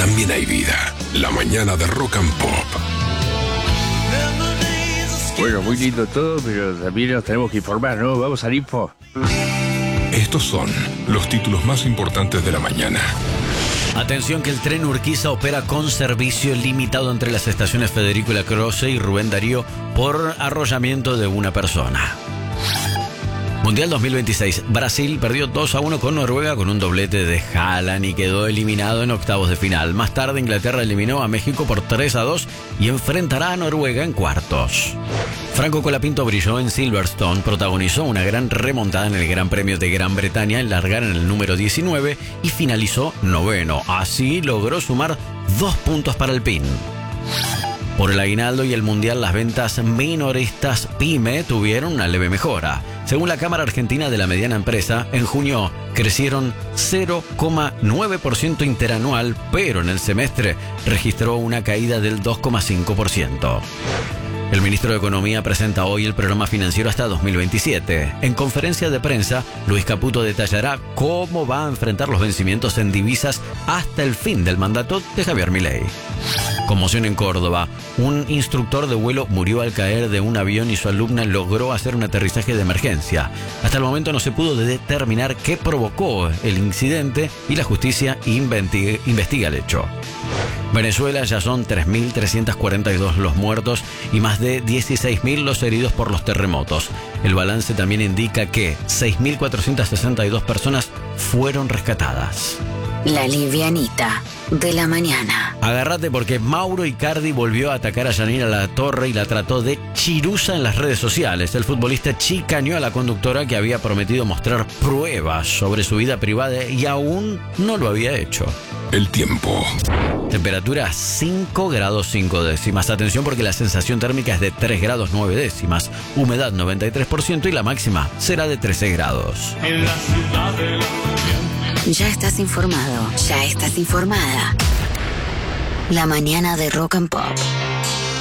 también hay vida. La mañana de Rock and Pop. Bueno, muy lindo todo, pero también nos tenemos que informar, ¿no? Vamos al info. Estos son los títulos más importantes de la mañana. Atención que el tren Urquiza opera con servicio limitado entre las estaciones Federico Lacroze y Rubén Darío por arrollamiento de una persona. Mundial 2026. Brasil perdió 2-1 con Noruega con un doblete de Haaland y quedó eliminado en octavos de final. Más tarde Inglaterra eliminó a México por 3-2 y enfrentará a Noruega en cuartos. Franco Colapinto brilló en Silverstone, protagonizó una gran remontada en el Gran Premio de Gran Bretaña al largar en el número 19 y finalizó noveno. Así logró sumar 2 puntos para el PIN. Por el aguinaldo y el mundial, las ventas minoristas PYME tuvieron una leve mejora. Según la Cámara Argentina de la Mediana Empresa, en junio crecieron 0,9% interanual, pero en el semestre registró una caída del 2,5%. El ministro de Economía presenta hoy el programa financiero hasta 2027. En conferencia de prensa, Luis Caputo detallará cómo va a enfrentar los vencimientos en divisas hasta el fin del mandato de Javier Milei. Conmoción en Córdoba. Un instructor de vuelo murió al caer de un avión y su alumna logró hacer un aterrizaje de emergencia. Hasta el momento no se pudo determinar qué provocó el incidente y la justicia investiga el hecho. Venezuela ya son 3.342 los muertos y más de 16.000 los heridos por los terremotos. El balance también indica que 6.462 personas fueron rescatadas. La livianita de la mañana. Agárrate porque Mauro Icardi volvió a atacar a Yanira Latorre y la trató de chirusa en las redes sociales. El futbolista chicaneó a la conductora que había prometido mostrar pruebas sobre su vida privada y aún no lo había hecho. El tiempo. Temperatura 5 grados 5 décimas. Atención porque la sensación térmica es de 3 grados 9 décimas. Humedad 93% y la máxima será de 13 grados. En la ciudad de la... Ya estás informado, ya estás informada. La mañana de Rock and Pop.